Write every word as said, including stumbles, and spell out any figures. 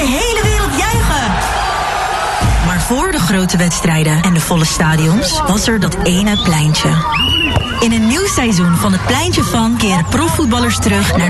hele wereld juichen. Maar voor de grote wedstrijden en de volle stadions was er dat ene pleintje. In een nieuw seizoen van het Pleintje van keren profvoetballers terug naar